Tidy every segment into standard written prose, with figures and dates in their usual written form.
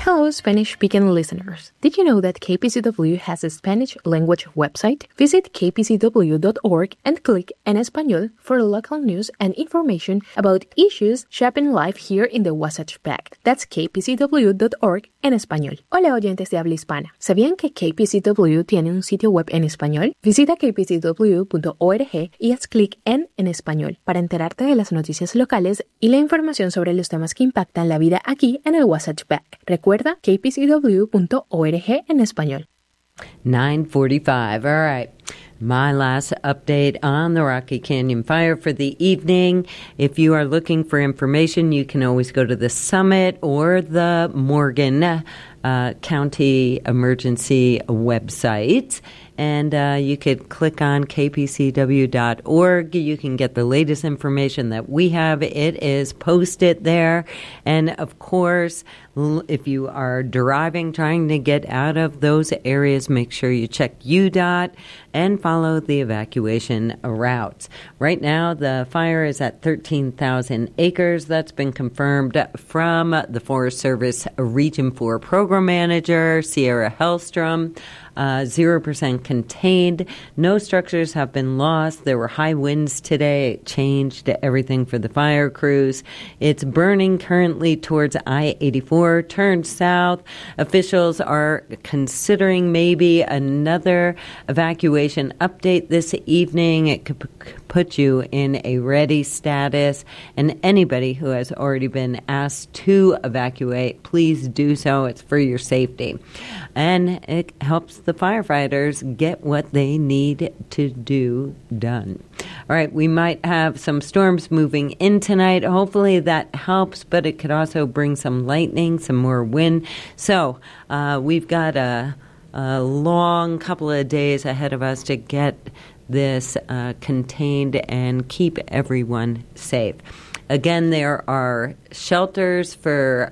Hello, Spanish-speaking listeners. Did you know that KPCW has a Spanish language website? Visit kpcw.org and click En Español for local news and information about issues shaping life here in the Wasatch Back. That's kpcw.org en español. Hola, oyentes de habla hispana. ¿Sabían que KPCW tiene un sitio web en español? Visita kpcw.org y haz clic en Español para enterarte de las noticias locales y la información sobre los temas que impactan la vida aquí en el Wasatch Back. Recuerda kpcw.org en español. 9:45. All right. My last update on the Rocky Canyon fire for the evening. If you are looking for information, you can always go to the Summit or the Morgan County Emergency website. And you could click on kpcw.org. You can get the latest information that we have. It is posted there. And, of course, if you are driving, trying to get out of those areas, make sure you check UDOT and follow the evacuation routes. Right now, the fire is at 13,000 acres. That's been confirmed from the Forest Service Region 4 Program Manager, Sierra Hellstrom. 0% contained. No structures have been lost. There were high winds today. It changed everything for the fire crews. It's burning currently towards I-84, turned south. Officials are considering maybe another evacuation update this evening. It could put you in a ready status. And anybody who has already been asked to evacuate, please do so. It's for your safety. And it helps the firefighters get what they need to do done. All right, we might have some storms moving in tonight. Hopefully that helps, but it could also bring some lightning, some more wind. So we've got a long couple of days ahead of us to get this contained and keep everyone safe. Again, there are shelters for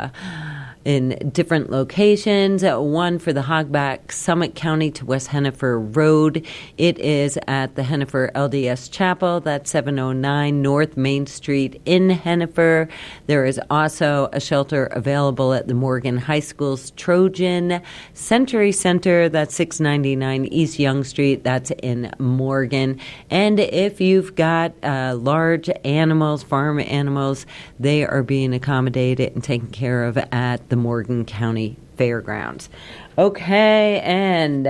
in different locations. One for the Hogback Summit County to West Hennifer Road. It is at the Hennifer LDS Chapel. That's 709 North Main Street in Hennifer. There is also a shelter available at the Morgan High School's Trojan Century Center. That's 699 East Young Street. That's in Morgan. And if you've got large animals, farm animals, they are being accommodated and taken care of at the Morgan County Fairgrounds. Okay, and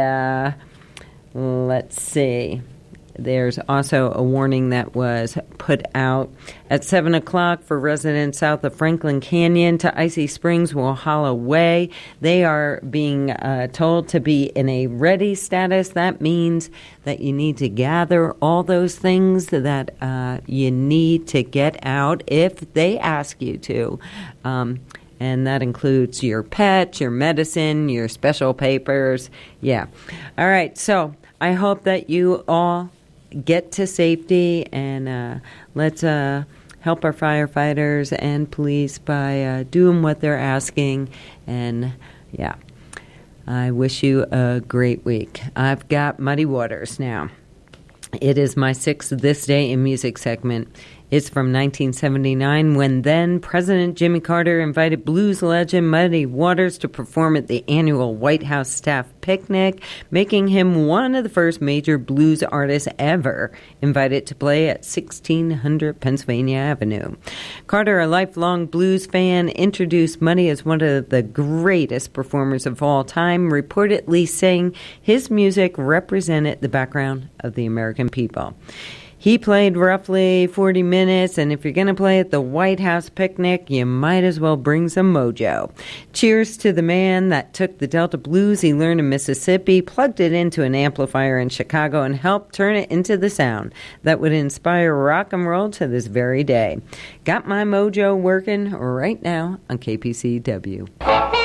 let's see. There's also a warning that was put out at 7 o'clock for residents south of Franklin Canyon to Icy Springs, Walhalla Way. They are being told to be in a ready status. That means that you need to gather all those things that you need to get out if they ask you to. And that includes your pet, your medicine, your special papers. Yeah. All right. So I hope that you all get to safety, and let's help our firefighters and police by doing what they're asking. And, yeah, I wish you a great week. I've got Muddy Waters now. It is my sixth This Day in Music segment. It's from 1979 when then President Jimmy Carter invited blues legend Muddy Waters to perform at the annual White House staff picnic, making him one of the first major blues artists ever invited to play at 1600 Pennsylvania Avenue. Carter, a lifelong blues fan, introduced Muddy as one of the greatest performers of all time, reportedly saying his music represented the background of the American people. He played roughly 40 minutes, and if you're going to play at the White House picnic, you might as well bring some mojo. Cheers to the man that took the Delta blues he learned in Mississippi, plugged it into an amplifier in Chicago, and helped turn it into the sound that would inspire rock and roll to this very day. Got my mojo working right now on KPCW.